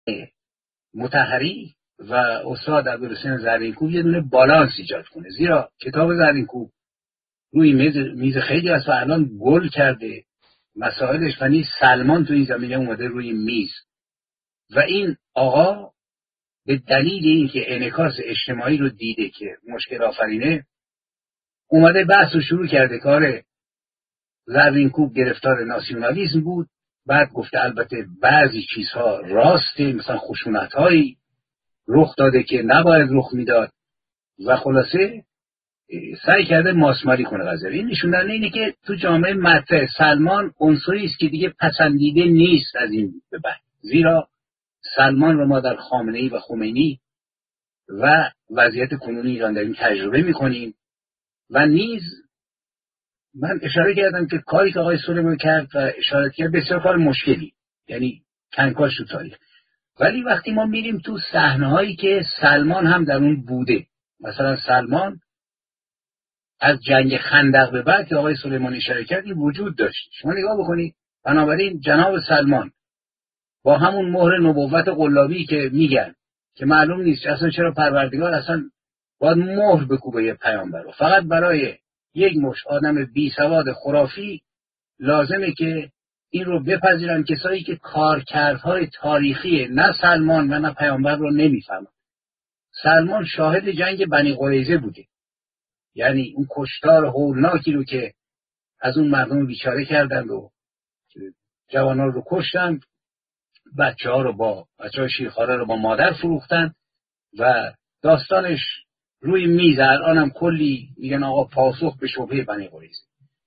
مطهری و استاد عبدالحسین زرینکوب یه دونه بالانس ایجاد کنه، زیرا کتاب زرینکوب روی میز خیلی از و الان گل کرده مسائلش، و نیز سلمان تو این زمینه اومده روی میز و این آقا به دلیل اینکه انعکاس اجتماعی رو دیده که مشکل آفرینه اومده بحث رو شروع کرده. کار زرینکوب گرفتار ناسیونالیسم بود، بعد گفته البته بعضی چیزها راسته، مثلا خشونت‌هایی رخ داده که نباید رخ میداد و خلاصه سعی کرده ماسمالی کنه قضیه. این نشوندن اینه که تو جامعه مطرح سلمان عنصری است که دیگه پسندیده نیست از این به بعد، زیرا سلمان رو ما در خامنه‌ای و خمینی و وضعیت کنونی ایران داریم تجربه میکنیم و نیز من اشاره کردم که کاری که آقای سلیمانی کرد و اشاره کرد بسیار کار مشکلی، یعنی کنکاش تو تاریخ، ولی وقتی ما میریم تو صحنه‌هایی که سلمان هم در اون بوده، مثلا سلمان از جنگ خندق به بعد که آقای سلیمانی اشاره کرد این وجود داشت، شما نگاه بکنید. بنابراین جناب سلمان با همون مهر نبوت قلابی که میگن که معلوم نیست اصلا چرا پروردگار اصلا باید مهر بکوبه یه پیامبر رو، فقط برای یک مش آدم بی سواد خرافی لازمه که این رو بپذیرن کسایی که کارکردهای تاریخی نه سلمان و نه پیامبر رو نمیفهمن. سلمان شاهد جنگ بنی قریظه بوده، یعنی اون کشتار هولناکی رو که از اون مردم بیچاره کردند و جوانان رو کشتند، بچه‌های شیرخواره رو با مادر فروختند و داستانش روی میز الانم کلی میگن آقا پاسخ به شبهه بنی قریظه.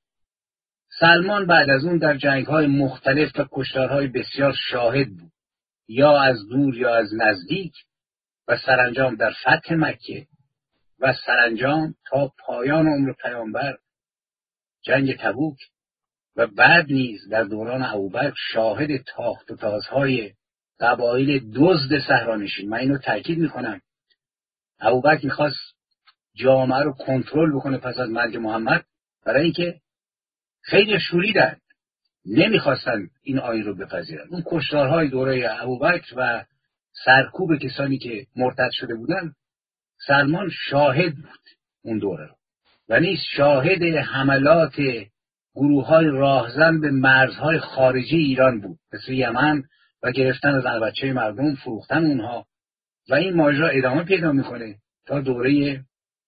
سلمان بعد از اون در جنگ‌های مختلف و کشتارهای بسیار شاهد بود، یا از دور یا از نزدیک، و سرانجام در فتح مکه و سرانجام تا پایان عمر پیامبر جنگ تبوک و بعد نیز در دوران ابوبکر شاهد تاخت و تازهای قبایل دزد صحرانشین. من اینو تاکید میکنم، ابوبکر میخواست جامعه رو کنترل بکنه پس از مرگ محمد، برای اینکه خیلی شوریدن نمیخواستن این آیین رو بپذیرن. اون کشتارهای دوره ابوبکر و سرکوب کسانی که مرتد شده بودن، سلمان شاهد بود اون دوره رو و نیز شاهد حملات گروه‌های راهزن به مرزهای خارجی ایران بود، مثل یمن، و گرفتن زن بچه مردم، فروختن اونها، و این ماجرا ادامه پیدا میکنه تا دوره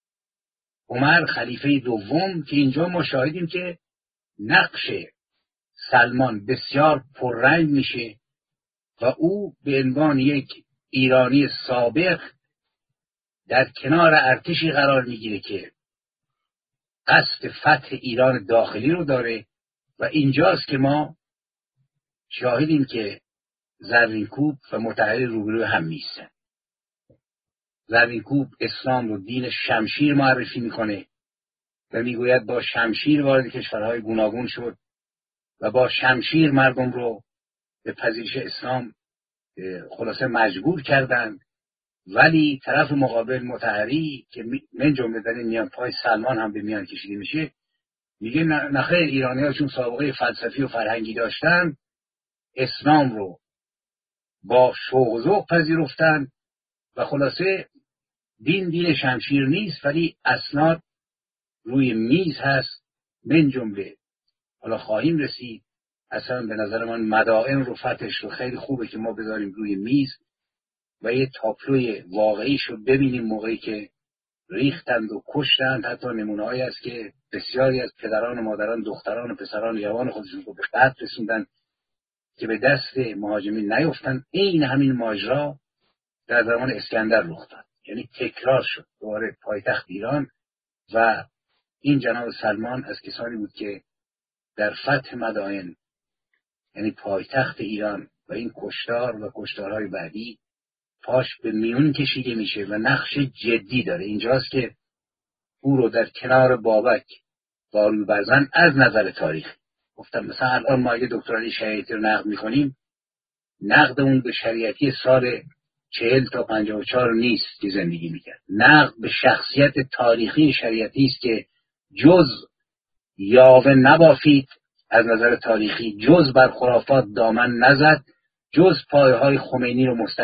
عمر خلیفه دوم که اینجا ما شاهدیم که نقش سلمان بسیار پررنگ میشه و او به عنوان یک ایرانی سابق در کنار ارتشی قرار میگیره که قصد فتح ایران داخلی رو داره و اینجاست که ما شاهدیم که زرینکوب و مطهری روبروی هم میستن. زرینکوب اسلام رو دین شمشیر معرفی میکنه و میگوید با شمشیر وارد کشورهای گوناگون شد و با شمشیر مردم رو به پذیرش اسلام خلاصه مجبور کردند، ولی طرف مقابل مطهری که من جمله در این میان پای سلمان هم به میان کشیده میشه میگه نخیر، ایرانی ها چون سابقه فلسفی و فرهنگی داشتن اسلام رو با شوق و ذوق پذیرفتن و خلاصه دین شمشیر نیست ولی اسناد روی میز هست، من جمله حالا خواهیم رسید. اصلا به نظر من مدائن رو فتحش رو خیلی خوبه که ما بذاریم روی میز و یه تابلوی واقعیش رو ببینیم موقعی که ریختند و کشتند. حتی نمونه‌هایی است که بسیاری از پدران و مادران دختران و پسران جوان خودشون رو به قتل رسوندن که به دست مهاجمین نیفتن. این همین ماجرا در زمان اسکندر رخ داد، یعنی تکرار شد دوباره پایتخت ایران و این جناب سلمان از کسانی بود که در فتح مدائن یعنی پایتخت ایران و این کشتار و کشتارهای بعدی پاش به میون کشیده میشه و نقش جدی داره. اینجاست که او رو در کنار بابک باروی برزن از نظر تاریخ گفتم. مثلا الان ما اگه دکترای شریعتی رو نقد میکنیم، نقد اون به شریعتی سال 40 تا 54 نیست که زندگی میکرد، نقد به شخصیت تاریخی شریعتی است که جز یاوه نبافید از نظر تاریخی، جز بر خرافات دامن نزد جز پایه‌های خمینی رو